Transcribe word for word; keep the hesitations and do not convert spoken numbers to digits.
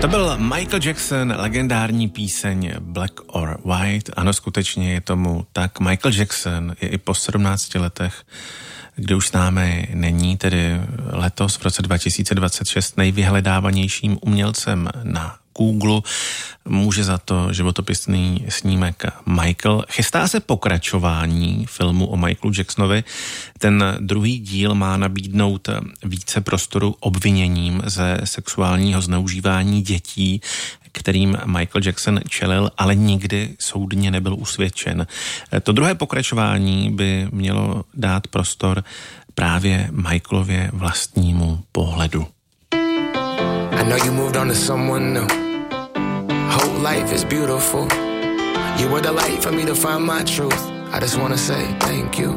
To byl Michael Jackson, legendární píseň Black or White. Ano, skutečně je tomu tak. Michael Jackson je i po sedmnácti letech, kdy už s námi není, tedy letos v roce dva tisíce dvacet šest nejvyhledávanějším umělcem na Google. Může za to životopisný snímek Michael. Chystá se pokračování filmu o Michaelu Jacksonovi. Ten druhý díl má nabídnout více prostoru obviněním ze sexuálního zneužívání dětí, kterým Michael Jackson čelil, ale nikdy soudně nebyl usvědčen. To druhé pokračování by mělo dát prostor právě Michaelově vlastnímu pohledu. I know you moved on to someone new. Whole life is beautiful. You were the light for me to find my truth. I just wanna say thank you.